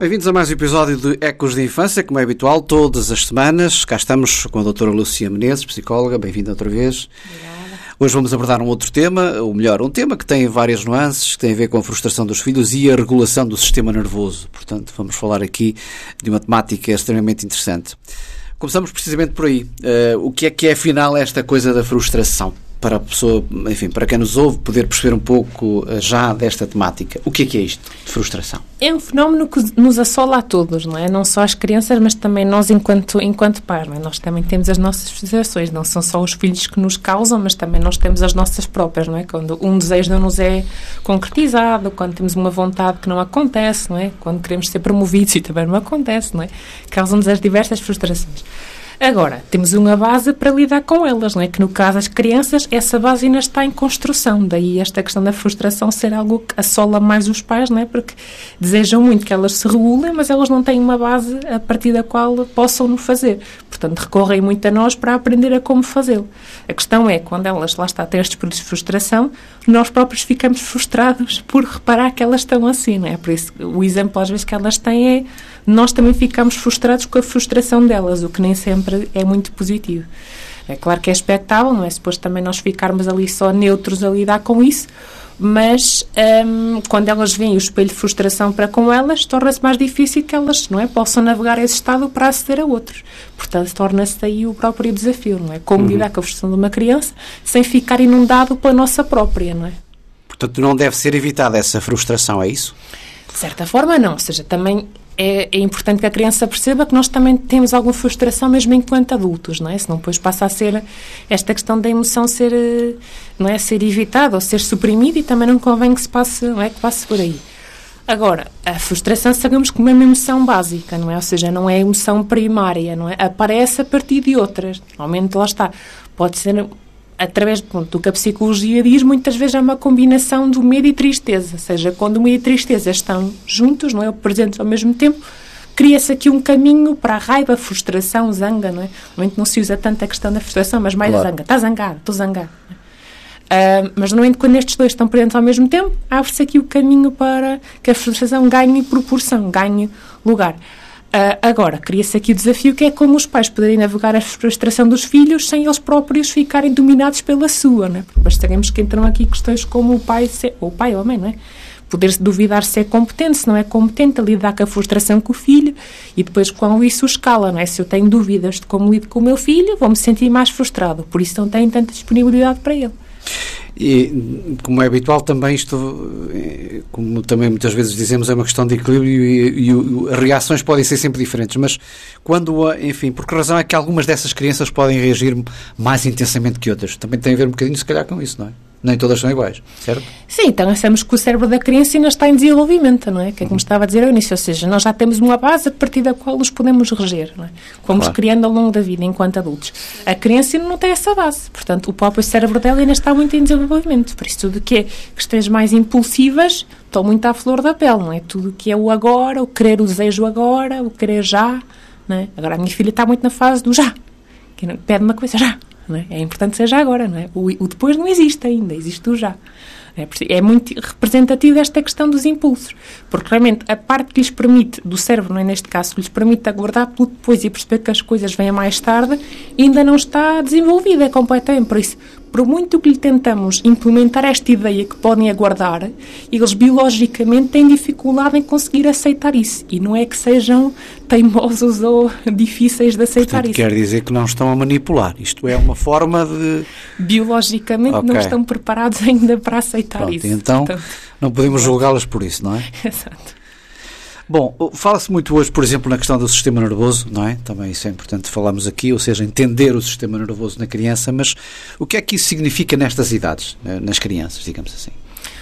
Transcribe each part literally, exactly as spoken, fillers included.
Bem-vindos a mais um episódio de Ecos de Infância, como é habitual, todas as semanas. Cá estamos com a doutora Lúcia Menezes, psicóloga. Bem-vinda outra vez. Obrigada. Hoje vamos abordar um outro tema, ou melhor, um tema que tem várias nuances, que tem a ver com a frustração dos filhos e a regulação do sistema nervoso. Portanto, vamos falar aqui de uma temática extremamente interessante. Começamos precisamente por aí. Uh, o que é que é, afinal, esta coisa da frustração? Para a pessoa, enfim, para quem nos ouve, poder perceber um pouco já desta temática. O que é que é isto de frustração? É um fenómeno que nos assola a todos, não é? Não só as crianças, mas também nós enquanto, enquanto pais, não é? Nós também temos as nossas frustrações, não são só os filhos que nos causam, mas também nós temos as nossas próprias, não é? Quando um desejo não nos é concretizado, quando temos uma vontade que não acontece, não é? Quando queremos ser promovidos e também não acontece, não é? Causam-nos as diversas frustrações. Agora, temos uma base para lidar com elas, não é? Que no caso das crianças, essa base ainda está em construção. Daí esta questão da frustração ser algo que assola mais os pais, não é? Porque desejam muito que elas se regulem, mas elas não têm uma base a partir da qual possam no fazer. Portanto, recorrem muito a nós para aprender a como fazê-lo. A questão é, quando elas, lá está, têm estes períodos de frustração, nós próprios ficamos frustrados por reparar que elas estão assim, não é? Por isso, o exemplo às vezes que elas têm é, nós também ficamos frustrados com a frustração delas, o que nem sempre é muito positivo. É claro que é expectável, não é? Depois também nós ficarmos ali só neutros a lidar com isso, mas hum, quando elas veem o espelho de frustração para com elas, torna-se mais difícil que elas, não é, possam navegar esse estado para aceder a outros. Portanto, torna-se aí o próprio desafio, não é? Como uhum. lidar com a frustração de uma criança sem ficar inundado pela nossa própria, não é? Portanto, não deve ser evitada essa frustração, é isso? De certa forma, não. Ou seja, também é, é importante que a criança perceba que nós também temos alguma frustração mesmo enquanto adultos, não é? Senão depois passa a ser esta questão da emoção ser, não é, ser evitada ou ser suprimida e também não convém que se passe, não é, que passe por aí. Agora, a frustração sabemos como é uma emoção básica, não é? Ou seja, não é emoção primária, não é? Aparece a partir de outras. Normalmente, lá está. Pode ser através pronto, do que a psicologia diz, muitas vezes é uma combinação do medo e tristeza. Ou seja, quando o medo e a tristeza estão juntos, não é? Presentes ao mesmo tempo, cria-se aqui um caminho para a raiva, frustração, zanga, não é? Normalmente não se usa tanto a questão da frustração, mas mais claro. A zanga. Está zangado, estou zangado. Uh, mas, normalmente, quando estes dois estão presentes ao mesmo tempo, abre-se aqui o caminho para que a frustração ganhe proporção, ganhe lugar. Uh, agora, cria-se aqui o desafio que é como os pais poderem navegar a frustração dos filhos sem eles próprios ficarem dominados pela sua, não é? Porque sabemos que entram aqui questões como o pai, ser, ou o pai ou a mãe, não é? Poder-se duvidar se é competente, se não é competente, a lidar com a frustração com o filho e depois com isso escala, não é? Se eu tenho dúvidas de como lido com o meu filho, vou-me sentir mais frustrado, por isso não tenho tanta disponibilidade para ele. E, como é habitual, também isto, como também muitas vezes dizemos, é uma questão de equilíbrio e, e, e as reações podem ser sempre diferentes, mas quando, enfim, por que razão é que algumas dessas crianças podem reagir mais intensamente que outras? Também tem a ver um bocadinho, se calhar, com isso, não é? Nem todas são iguais, certo? Sim, então achamos que o cérebro da criança ainda está em desenvolvimento, não é? Que é como estava a dizer ao início, ou seja, nós já temos uma base a partir da qual nos podemos reger, não é? Fomos claro. Criando ao longo da vida enquanto adultos. A criança ainda não tem essa base, portanto, o próprio cérebro dela ainda está muito em desenvolvimento. Por isso, tudo que é questões mais impulsivas estão muito à flor da pele, não é? Tudo que é o agora, o querer, o desejo agora, o querer já, não é? Agora, a minha filha está muito na fase do já, que pede uma coisa já. Não é? É importante ser já agora, não é? O, o depois não existe ainda, existe o já. É, é muito representativo esta questão dos impulsos, porque realmente a parte que lhes permite, do cérebro, não é, neste caso, que lhes permite aguardar pelo depois e perceber que as coisas vêm mais tarde, ainda não está desenvolvida completamente. Por isso, por muito que lhe tentamos implementar esta ideia que podem aguardar, eles biologicamente têm dificuldade em conseguir aceitar isso. E não é que sejam teimosos ou difíceis de aceitar. Portanto, isso. Quer dizer que não estão a manipular. Isto é uma forma de... Biologicamente okay. não estão preparados ainda para aceitar Pronto, isso. Então, Portanto, não podemos julgá-las por isso, não é? Exato. Bom, fala-se muito hoje, por exemplo, na questão do sistema nervoso, não é? Também isso é importante falarmos aqui, ou seja, entender o sistema nervoso na criança, mas o que é que isso significa nestas idades, nas crianças, digamos assim?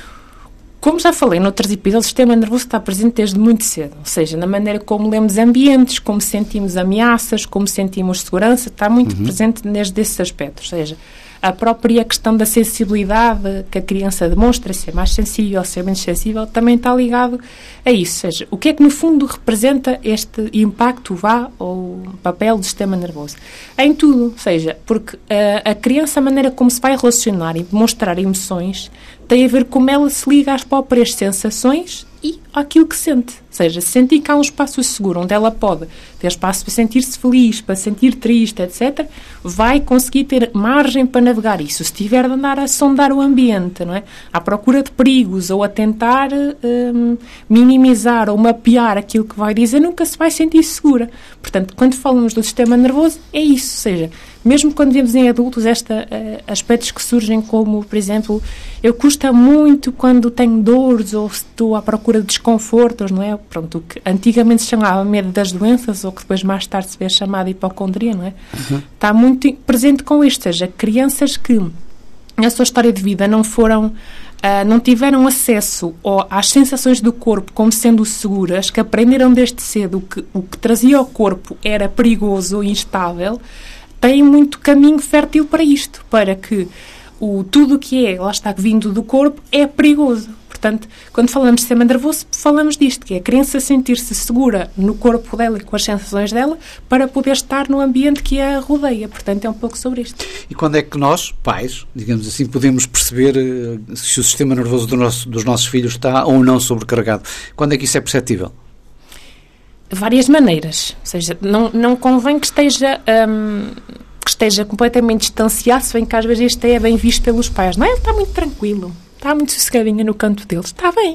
Como já falei noutros episódios, o sistema nervoso está presente desde muito cedo, ou seja, na maneira como lemos ambientes, como sentimos ameaças, como sentimos segurança, está muito uhum. presente desde esses aspectos, ou seja, a própria questão da sensibilidade que a criança demonstra, ser mais sensível, ser menos sensível, também está ligado a isso. Ou seja, o que é que no fundo representa este impacto, vá, ou papel do sistema nervoso? Em tudo, ou seja, porque a, a criança, a maneira como se vai relacionar e demonstrar emoções, tem a ver com como ela se liga às próprias sensações e àquilo que sente. Ou seja, sentir que há um espaço seguro onde ela pode ter espaço para sentir-se feliz, para sentir triste, etcétera, vai conseguir ter margem para navegar isso. Se tiver de andar a sondar o ambiente, não é? À procura de perigos ou a tentar hum, minimizar ou mapear aquilo que vai dizer, nunca se vai sentir segura. Portanto, quando falamos do sistema nervoso, é isso. Ou seja, mesmo quando vemos em adultos estes uh, aspectos que surgem como, por exemplo, eu custa muito quando tenho dores ou estou à procura de desconfortos, não é? Pronto, o que antigamente se chamava medo das doenças ou que depois mais tarde se vê chamada hipocondria, não é? Uhum. Está muito presente com isto, ou seja, crianças que na sua história de vida não foram, uh, não tiveram acesso ao, às sensações do corpo como sendo seguras, que aprenderam desde cedo que o que trazia ao corpo era perigoso ou instável, têm muito caminho fértil para isto, para que o, tudo o que é, lá está, vindo do corpo, é perigoso. Portanto, quando falamos de sistema nervoso, falamos disto, que é a criança sentir-se segura no corpo dela e com as sensações dela para poder estar no ambiente que a rodeia. Portanto, é um pouco sobre isto. E quando é que nós, pais, digamos assim, podemos perceber uh, se o sistema nervoso do nosso, dos nossos filhos está ou não sobrecarregado? Quando é que isso é perceptível? Várias maneiras. Ou seja, não, não convém que esteja... Um, que esteja completamente distanciado, se bem que às vezes isto é bem visto pelos pais. Não é? Ele está muito tranquilo. Está muito sossegadinha no canto dele. Está bem.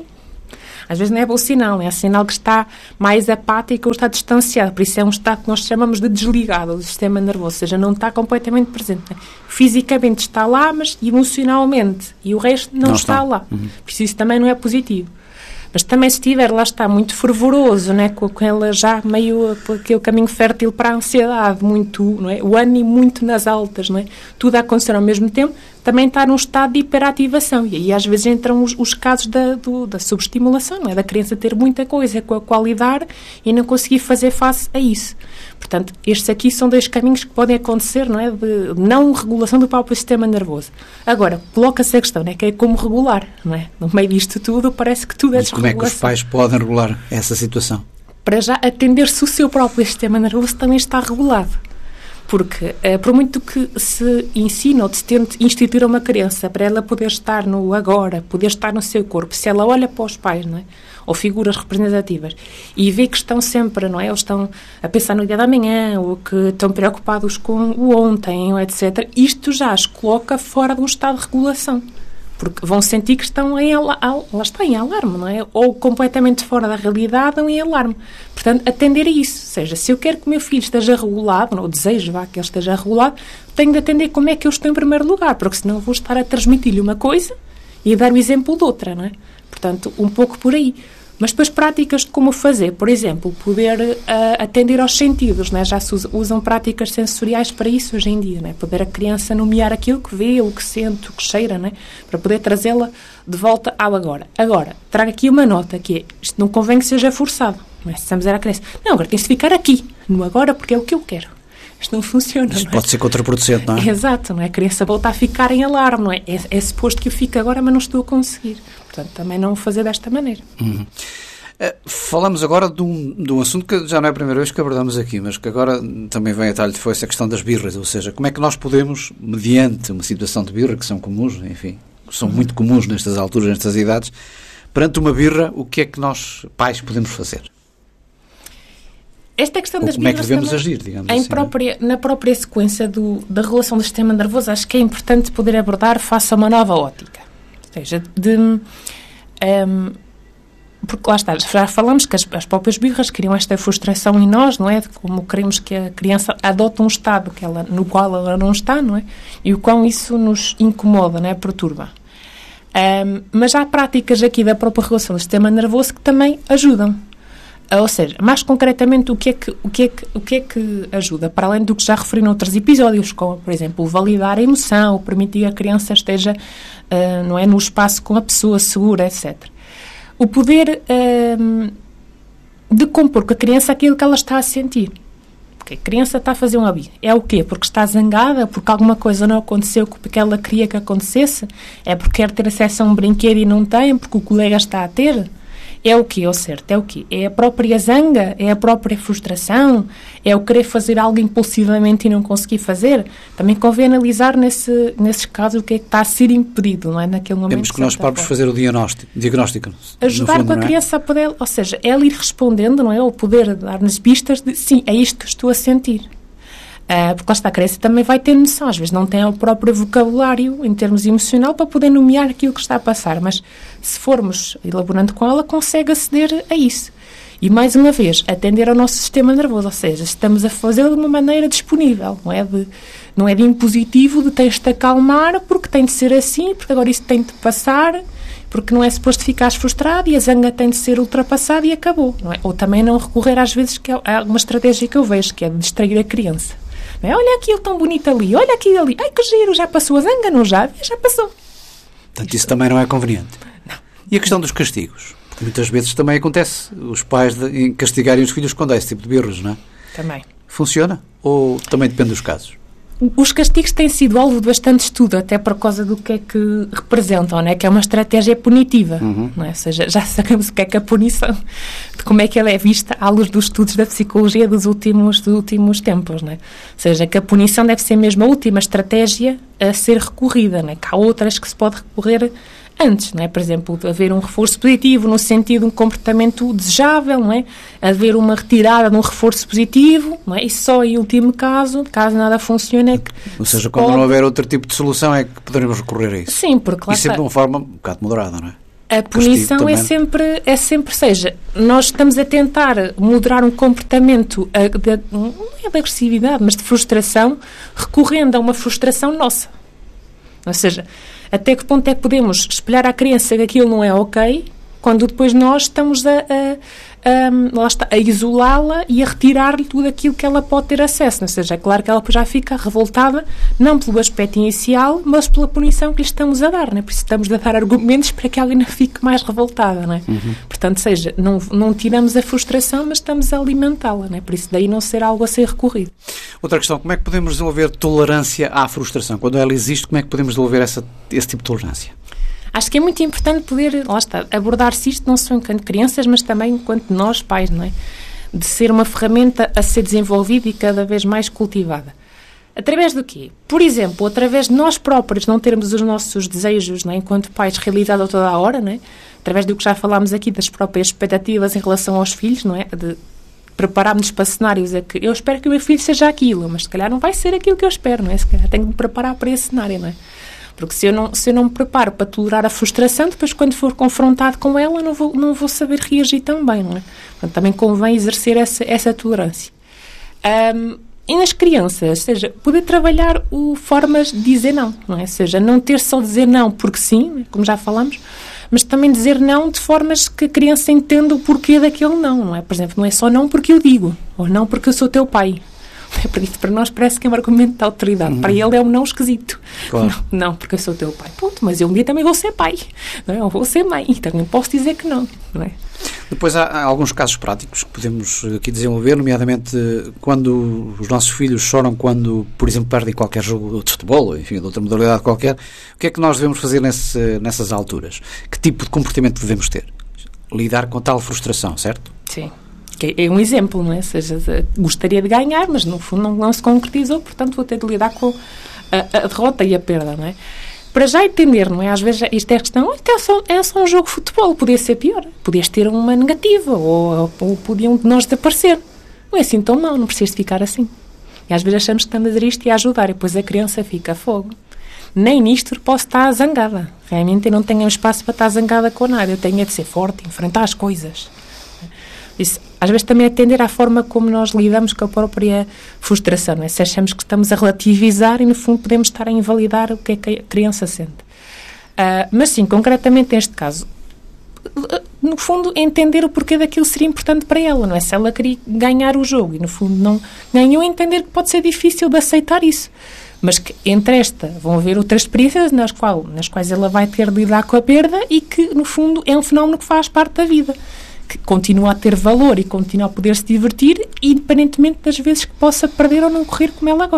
Às vezes não é bom sinal. É sinal que está mais apático ou está distanciado. Por isso é um estado que nós chamamos de desligado do sistema nervoso. Ou seja, não está completamente presente. Fisicamente está lá, mas emocionalmente. E o resto não, não está, está lá. Uhum. Por isso isso também não é positivo. Mas também se estiver, lá está, muito fervoroso, né, com, com ela já meio aquele caminho fértil para a ansiedade, muito, não é? O ânimo muito nas altas, não é? Tudo a acontecer ao mesmo tempo, também está num estado de hiperativação. E aí às vezes entram os, os casos da, do, da subestimulação, não é? Da criança ter muita coisa com a qual lidar e não conseguir fazer face a isso. Portanto, estes aqui são dois caminhos que podem acontecer, não é? De não regulação do próprio sistema nervoso. Agora, coloca-se a questão, não é? Que é como regular, não é? No meio disto tudo, parece que tudo é desregulação. Como é que os pais podem regular essa situação? Para já atender-se o seu próprio sistema nervoso também está regulado. Porque, eh, por muito que se ensina ou se tente instituir uma criança para ela poder estar no agora, poder estar no seu corpo, se ela olha para os pais, não é? Ou figuras representativas, e vê que estão sempre, não é? Ou estão a pensar no dia da manhã, ou que estão preocupados com o ontem, ou etcétera, isto já as coloca fora de um estado de regulação. Porque vão sentir que estão em, ala, lá está, em alarme, não é? Ou completamente fora da realidade ou em alarme. Portanto, atender a isso. Ou seja, se eu quero que o meu filho esteja regulado, ou desejo vá, que ele esteja regulado, tenho de atender como é que eu estou em primeiro lugar, porque senão vou estar a transmitir-lhe uma coisa e a dar o exemplo de outra, não é? Portanto, um pouco por aí. Mas depois práticas de como fazer, por exemplo, poder uh, atender aos sentidos, né? Já se usa, usam práticas sensoriais para isso hoje em dia, né? Poder a criança nomear aquilo que vê, o que sente, o que cheira, né? Para poder trazê-la de volta ao agora. Agora, trago aqui uma nota, que é, isto não convém que seja forçado, não é? Se estamos a dizer à criança, não, agora tens de ficar aqui, no agora, porque é o que eu quero. Isto não funciona. Isto não é? Pode ser contraproducente, não é? Exato, não é? A criança volta a ficar em alarme, não é? É, é suposto que eu fique agora, mas não estou a conseguir. Portanto, também não o fazer desta maneira. Uhum. Uh, falamos agora de um, de um assunto que já não é a primeira vez que abordamos aqui, mas que agora também vem a talho de foice, a questão das birras, ou seja, como é que nós podemos, mediante uma situação de birra, que são comuns, enfim, são muito comuns nestas alturas, nestas idades, perante uma birra, o que é que nós, pais, podemos fazer? Esta questão Ou das como é que birras devemos também, agir, digamos em assim? Própria, na própria sequência do, da regulação do sistema nervoso, acho que é importante poder abordar face a uma nova ótica. Ou seja, de... Um, porque lá está, já falamos que as, as próprias birras criam esta frustração em nós, não é? De como queremos que a criança adote um estado que ela, no qual ela não está, não é? E o quão isso nos incomoda, não é? Perturba. Um, mas há práticas aqui da própria regulação do sistema nervoso que também ajudam. Ou seja, mais concretamente, o que, é que, o, que é que, o que é que ajuda? Para além do que já referi noutros episódios, como, por exemplo, validar a emoção, permitir que a criança esteja uh, não é, no espaço com a pessoa segura, etcétera. O poder uh, de compor com a criança aquilo que ela está a sentir. Porque a criança está a fazer um hábito. É o quê? Porque está zangada? Porque alguma coisa não aconteceu que ela queria que acontecesse? É porque quer ter acesso a um brinquedo e não tem? Porque o colega está a ter? é o quê? É o certo? É o quê? É a própria zanga? É a própria frustração? É o querer fazer algo impulsivamente e não conseguir fazer? Também convém analisar nesse, nesses casos o que é que está a ser impedido, não é? Naquele momento. Temos que nós próprios fazer o diagnóstico. diagnóstico Ajudar fundo, com a criança a poder, ou seja, ela ir respondendo, não é? Ou poder dar-nos pistas de, sim, é isto que estou a sentir. Uh, porque lá está, a criança também vai ter noção, às vezes não tem o próprio vocabulário em termos emocional para poder nomear aquilo que está a passar, mas se formos elaborando com ela, consegue aceder a isso. E, mais uma vez, atender ao nosso sistema nervoso, ou seja, estamos a fazê-lo de uma maneira disponível, não é de, não é de impositivo, de tens de acalmar, porque tem de ser assim, porque agora isso tem de passar, porque não é suposto ficares frustrado e a zanga tem de ser ultrapassada e acabou, não é? Ou também não recorrer às vezes, que é uma estratégia que eu vejo, que é de distrair a criança. Não é? Olha aquilo tão bonito ali, olha aquilo ali, ai que giro, já passou a zanga, não já? Já passou. Portanto, isso também não é conveniente. Não. E a questão dos castigos? Porque muitas vezes também acontece os pais de castigarem os filhos quando há esse tipo de birros, não é? Também. Funciona? Ou também depende dos casos? Os castigos têm sido alvo de bastante estudo, até por causa do que é que representam, não é? Que é uma estratégia punitiva, uhum. não é? Ou seja, já sabemos o que é que a punição, de como é que ela é vista à luz dos estudos da psicologia dos últimos, dos últimos tempos, não é? Ou seja, que a punição deve ser mesmo a última estratégia a ser recorrida, não é? Que há outras que se pode recorrer antes, não é? Por exemplo, haver um reforço positivo no sentido de um comportamento desejável, não é? Haver uma retirada de um reforço positivo, não é? E só em último caso, caso nada funcione, é que... Ou seja, quando pode... não houver outro tipo de solução é que poderemos recorrer a isso. Sim, porque lá e sempre está... de uma forma um bocado moderada, não é? A punição é sempre, é sempre, seja, nós estamos a tentar moderar um comportamento de, não é de agressividade, mas de frustração, recorrendo a uma frustração nossa. Ou seja, até que ponto é que podemos espelhar à criança que aquilo não é ok, quando depois nós estamos a, a, a, lá está, a isolá-la e a retirar-lhe tudo aquilo que ela pode ter acesso. Ou seja, é claro que ela já fica revoltada, não pelo aspecto inicial, mas pela punição que lhe estamos a dar, não é? Por isso estamos a dar argumentos para que ela ainda fique mais revoltada, não é? Uhum. Portanto, seja, não, não tiramos a frustração, mas estamos a alimentá-la, não é? Por isso daí não ser algo a ser recorrido. Outra questão, como é que podemos desenvolver tolerância à frustração? Quando ela existe, como é que podemos desenvolver essa, esse tipo de tolerância? Acho que é muito importante poder, lá está, abordar-se isto não só enquanto crianças, mas também enquanto nós, pais, não é? De ser uma ferramenta a ser desenvolvida e cada vez mais cultivada. Através do quê? Por exemplo, através de nós próprios não termos os nossos desejos, não é? Enquanto pais realizados a toda a hora, não é? Através do que já falámos aqui das próprias expectativas em relação aos filhos, não é? De prepararmos para cenários a que eu espero que o meu filho seja aquilo, mas se calhar não vai ser aquilo que eu espero, não é? Se calhar tenho de me preparar para esse cenário, não é? Porque se eu, não, se eu não me preparo para tolerar a frustração, depois quando for confrontado com ela, não vou, não vou saber reagir tão bem, não é? Portanto, também convém exercer essa, essa tolerância. Um, e nas crianças, ou seja, poder trabalhar o, formas de dizer não, não é? Ou seja, não ter só dizer não porque sim, como já falamos, mas também dizer não de formas que a criança entenda o porquê daquele não, não é? Por exemplo, não é só não porque eu digo, ou não porque eu sou teu pai. Porque isso para nós parece que é um argumento de autoridade. Uhum. Para ele é um não esquisito. Claro. Não, não, porque eu sou teu pai. Ponto, mas eu um dia também vou ser pai. Não é? Ou vou ser mãe. Então não posso dizer que não. Não é? Depois há, há alguns casos práticos que podemos aqui desenvolver, nomeadamente quando os nossos filhos choram quando, por exemplo, perdem qualquer jogo de futebol, ou enfim, de outra modalidade qualquer. O que é que nós devemos fazer nesse, nessas alturas? Que tipo de comportamento devemos ter? Lidar com tal frustração, certo? Sim. Que é um exemplo, não é? Ou seja, gostaria de ganhar, mas no fundo não, não se concretizou, portanto vou ter de lidar com a, a derrota e a perda, não é? Para já entender, não é? Às vezes isto é a questão, oh, é, só, é só um jogo de futebol, podia ser pior, podias ter uma negativa, ou, ou podiam de nós desaparecer. Não é assim tão mal, não precisas de ficar assim. E às vezes achamos que estamos a dizer isto e a ajudar, e depois a criança fica a fogo. Nem nisto posso estar zangada. Realmente eu não tenho espaço para estar zangada com nada, eu tenho de ser forte, enfrentar as coisas. Isso, às vezes também atender à forma como nós lidamos com a própria frustração, não é? Se achamos que estamos a relativizar e no fundo podemos estar a invalidar o que é que a criança sente. Uh, mas sim, concretamente neste caso, no fundo entender o porquê daquilo seria importante para ela, não é? Se ela queria ganhar o jogo e no fundo não ganhou, entender que pode ser difícil de aceitar isso. Mas que entre esta vão haver outras experiências nas, qual, nas quais ela vai ter de lidar com a perda e que no fundo é um fenómeno que faz parte da vida, que continua a ter valor e continua a poder se divertir, independentemente das vezes que possa perder ou não correr como ela gosta.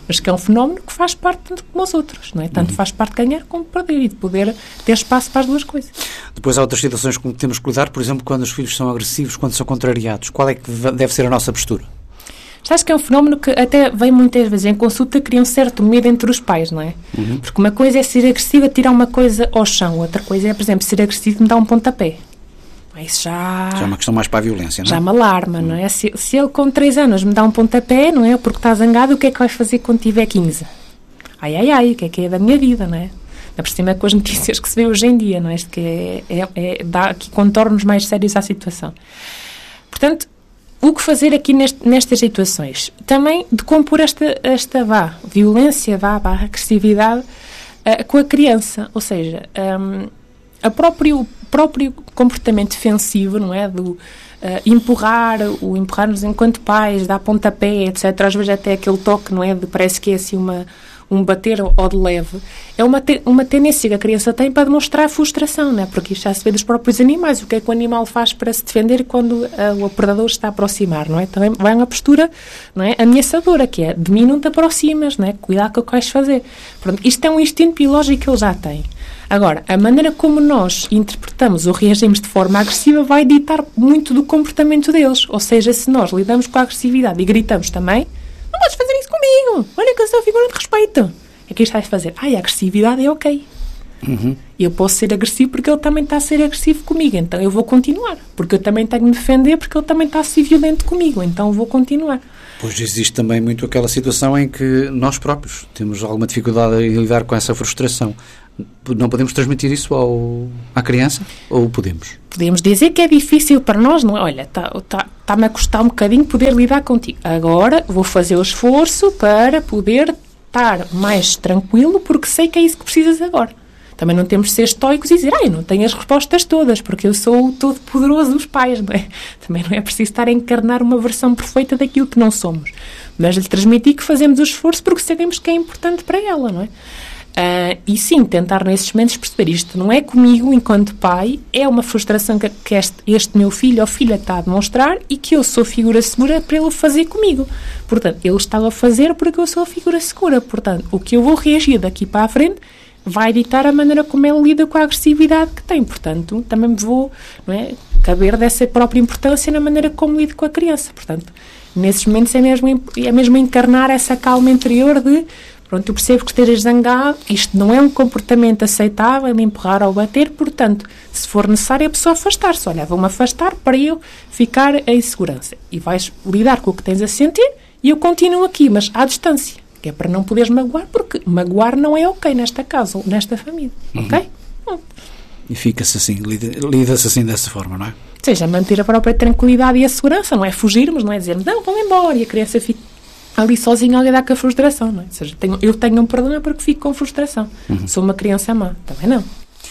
mas que é um fenómeno que faz parte tanto como os outros, não é? Tanto uhum. faz parte de ganhar como perder e de poder ter espaço para as duas coisas. Depois há outras situações com que temos que lidar, por exemplo, quando os filhos são agressivos, quando são contrariados. Qual é que deve ser a nossa postura? Sabes que é um fenómeno que até vem muitas vezes em consulta, cria um certo medo entre os pais, não é? Uhum. Porque uma coisa é ser agressiva, tirar uma coisa ao chão. Outra coisa é, por exemplo, ser agressivo e me dar um pontapé. Isso já... Já é uma questão mais para a violência, não é? Já me alarma, uhum. não é? Se, se ele com três anos me dá um pontapé, não é? Porque está zangado, o que é que vai fazer quando tiver quinze? Ai, ai, ai, o que é que é da minha vida, não é? Por cima com as notícias que se vê hoje em dia, não é? Isto que é, é, é, dá aqui contornos mais sérios à situação. Portanto, o que fazer aqui neste, nestas situações? Também de compor esta, esta vá, violência, vá, vá, agressividade uh, com a criança. Ou seja, um, a próprio, próprio comportamento defensivo, não é? Do uh, empurrar, o empurrar-nos enquanto pais, dar pontapé, etcétera. Às vezes até aquele toque, não é? De, parece que é assim uma... um bater ou de leve, é uma, te, uma tendência que a criança tem para demonstrar frustração, não é? Porque isto já se vê dos próprios animais, o que é que o animal faz para se defender quando uh, o predador está a aproximar, não é? Também vai uma postura, não é, ameaçadora, que é, de mim não te aproximas, não é? Cuidado com o que vais fazer. Pronto, isto é um instinto biológico que ele já tem. Agora, a maneira como nós interpretamos ou reagimos de forma agressiva vai ditar muito do comportamento deles, ou seja, se nós lidamos com a agressividade e gritamos também, não podes fazer isso comigo. Olha que eu sou a figura de respeito. É que isto vai fazer. Ai, a agressividade é ok. Uhum. Eu posso ser agressivo porque ele também está a ser agressivo comigo. Então eu vou continuar. Porque eu também tenho que me defender porque ele também está a ser violento comigo. Então eu vou continuar. Pois existe também muito aquela situação em que nós próprios temos alguma dificuldade em lidar com essa frustração. Não podemos transmitir isso ao, à criança? Ou podemos? Podemos dizer que é difícil para nós, não é? Olha, está-me tá, tá a custar um bocadinho poder lidar contigo. Agora vou fazer o esforço para poder estar mais tranquilo, porque sei que é isso que precisas agora. Também não temos de ser estoicos e dizer, ah, eu não tenho as respostas todas, porque eu sou o todo-poderoso dos pais, não é? Também não é preciso estar a encarnar uma versão perfeita daquilo que não somos. Mas lhe transmitir que fazemos o esforço porque sabemos que é importante para ela, não é? Uh, e sim, tentar nesses momentos perceber isto não é comigo enquanto pai, é uma frustração que, que este, este meu filho ou filha está a demonstrar e que eu sou figura segura para ele fazer comigo. Portanto, ele está a fazer porque eu sou a figura segura. Portanto, o que eu vou reagir daqui para a frente vai ditar a maneira como ele lida com a agressividade que tem. Portanto, também me vou, não é, caber dessa própria importância na maneira como lido com a criança. Portanto, nesses momentos é mesmo, é mesmo encarnar essa calma interior de pronto, eu percebo que estejas zangado, isto não é um comportamento aceitável de empurrar ou bater, portanto, se for necessário a pessoa afastar-se. Olha, vou-me afastar para eu ficar em segurança. E vais lidar com o que tens a sentir e eu continuo aqui, mas à distância. Que é para não poderes magoar, porque magoar não é ok nesta casa ou nesta família. Uhum. Ok? Hum. E fica-se assim, lida, lida-se assim dessa forma, não é? Ou seja, manter a própria tranquilidade e a segurança, não é fugirmos, não é dizermos, não, vão embora, e a criança fica ali sozinha a lidar com a frustração, não é? Ou seja, tenho, eu tenho um problema porque fico com frustração. Uhum. Sou uma criança má. Também não.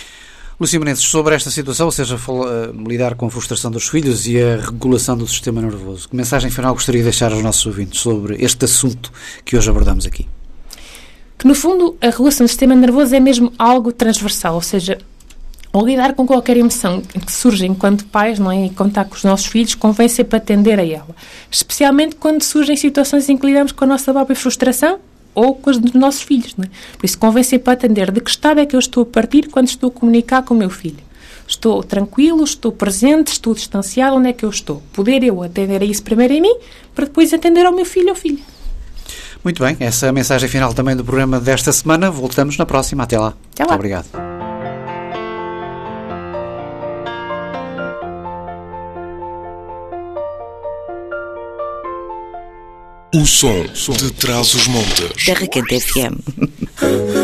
Lúcia Menezes, sobre esta situação, ou seja, fala, uh, lidar com a frustração dos filhos e a regulação do sistema nervoso, que mensagem final gostaria de deixar aos nossos ouvintes sobre este assunto que hoje abordamos aqui? Que, no fundo, a regulação do sistema nervoso é mesmo algo transversal, ou seja, ao lidar com qualquer emoção que surge enquanto pais, não é? E contar com os nossos filhos, convém sempre atender a ela. Especialmente quando surgem situações em que lidamos com a nossa própria frustração ou com as dos nossos filhos, não é? Por isso, convém sempre atender de que estado é que eu estou a partir quando estou a comunicar com o meu filho. Estou tranquilo, estou presente, estou distanciado, onde é que eu estou? Poder eu atender a isso primeiro em mim, para depois atender ao meu filho ou filha. Muito bem, essa é a mensagem final também do programa desta semana. Voltamos na próxima. Até lá. Até lá. Muito obrigado. O som de Trás-os-Montes. Terra Quente F M.